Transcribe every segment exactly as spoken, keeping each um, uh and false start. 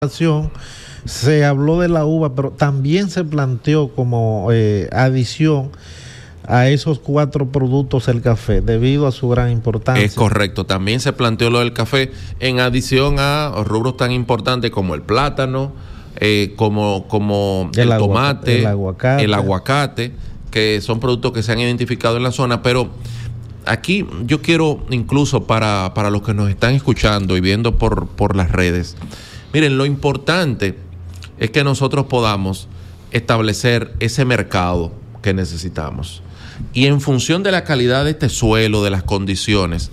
Se habló de la uva, pero también se planteó como eh, adición a esos cuatro productos el café, debido a su gran importancia. Es correcto, también se planteó lo del café, en adición a rubros tan importantes como el plátano, eh, como, como el, el tomate, el aguacate. el aguacate, que son productos que se han identificado en la zona, pero aquí yo quiero incluso para, para los que nos están escuchando y viendo por, por las redes, miren, lo importante es que nosotros podamos establecer ese mercado que necesitamos. Y en función de la calidad de este suelo, de las condiciones,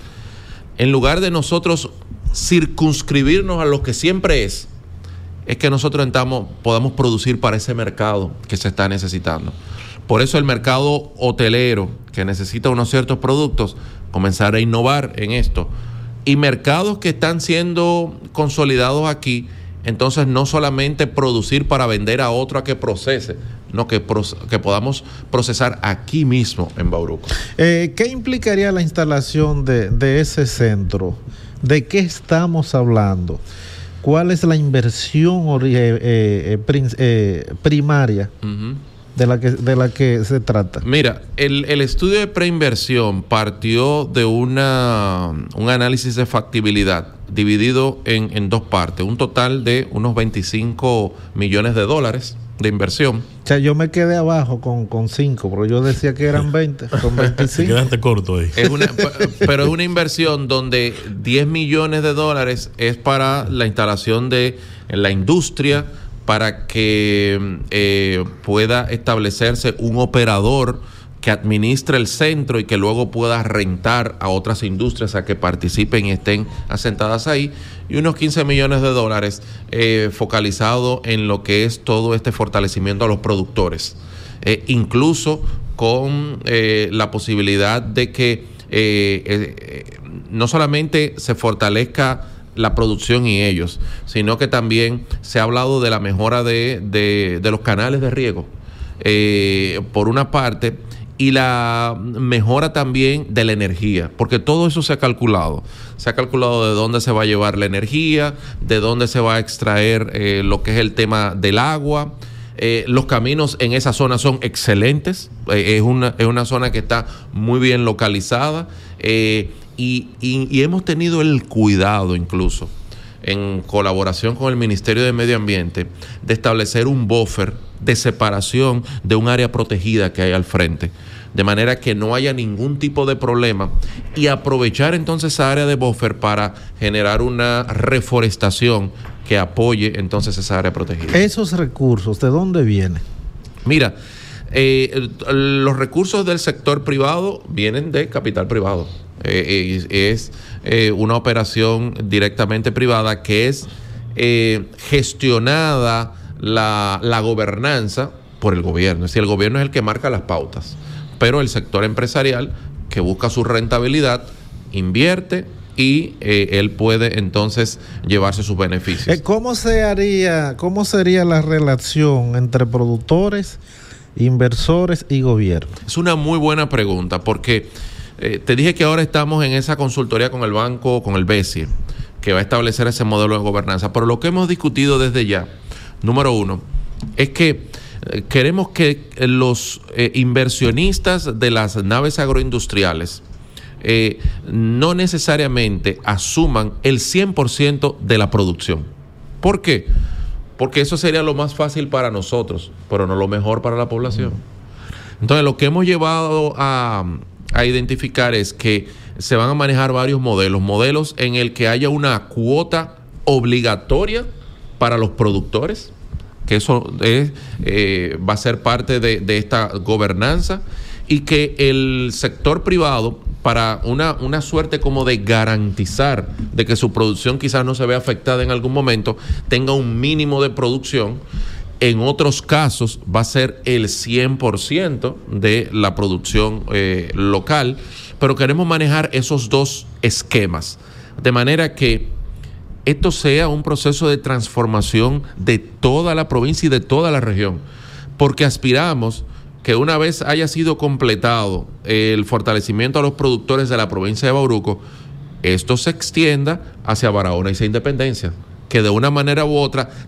en lugar de nosotros circunscribirnos a lo que siempre es, es que nosotros entramos, podamos producir para ese mercado que se está necesitando. Por eso el mercado hotelero, que necesita unos ciertos productos, comenzar a innovar en esto. Y mercados que están siendo consolidados aquí, entonces no solamente producir para vender a otro a que procese, no que, que podamos procesar aquí mismo en Bauruco. Eh, ¿Qué implicaría la instalación de, de ese centro? ¿De qué estamos hablando? ¿Cuál es la inversión eh, eh, prim, eh, primaria uh-huh. de, la que, de la que se trata? Mira, el, el estudio de preinversión partió de una, un análisis de factibilidad dividido en, en dos partes, un total de unos veinticinco millones de dólares de inversión. O sea, yo me quedé abajo con, con cinco, pero yo decía que eran veinte, son veinticinco. Quedaste corto ahí. Es una, pero es una inversión donde diez millones de dólares es para la instalación de la industria, para que eh, pueda establecerse un operador que administre el centro y que luego pueda rentar a otras industrias a que participen y estén asentadas ahí, y unos quince millones de dólares eh, focalizado en lo que es todo este fortalecimiento a los productores, eh, incluso con eh, la posibilidad de que eh, eh, no solamente se fortalezca la producción y ellos, sino que también se ha hablado de la mejora de, de, de los canales de riego, eh, por una parte, y la mejora también de la energía, porque todo eso se ha calculado. Se ha calculado de dónde se va a llevar la energía, de dónde se va a extraer eh, lo que es el tema del agua. Eh, los caminos en esa zona son excelentes, eh, es, una, es una zona que está muy bien localizada, eh, y, y, y hemos tenido el cuidado incluso, en colaboración con el Ministerio de Medio Ambiente, de establecer un buffer de separación de un área protegida que hay al frente, de manera que no haya ningún tipo de problema, y aprovechar entonces esa área de buffer para generar una reforestación que apoye entonces esa área protegida. ¿Esos recursos de dónde vienen? Mira, eh, los recursos del sector privado vienen de capital privado. Eh, eh, es eh, una operación directamente privada que es eh, gestionada la, la gobernanza por el gobierno. Es decir, el gobierno es el que marca las pautas, pero el sector empresarial, que busca su rentabilidad, invierte y eh, él puede entonces llevarse sus beneficios. ¿Cómo se haría, cómo sería la relación entre productores, inversores y gobierno? Es una muy buena pregunta, porque Eh, te dije que ahora estamos en esa consultoría con el banco, con el BESIE, que va a establecer ese modelo de gobernanza. Pero lo que hemos discutido desde ya, número uno, es que eh, queremos que los eh, inversionistas de las naves agroindustriales eh, no necesariamente asuman el cien por ciento de la producción. ¿Por qué? Porque eso sería lo más fácil para nosotros, pero no lo mejor para la población. Entonces, lo que hemos llevado a... a identificar es que se van a manejar varios modelos, modelos en el que haya una cuota obligatoria para los productores, que eso es, eh, va a ser parte de, de esta gobernanza, y que el sector privado, para una, una suerte como de garantizar de que su producción quizás no se vea afectada en algún momento, tenga un mínimo de producción. En otros casos va a ser el cien por ciento de la producción eh, local, pero queremos manejar esos dos esquemas, de manera que esto sea un proceso de transformación de toda la provincia y de toda la región, porque aspiramos que una vez haya sido completado el fortalecimiento a los productores de la provincia de Bauruco, esto se extienda hacia Barahona y Independencia. que de una manera u otra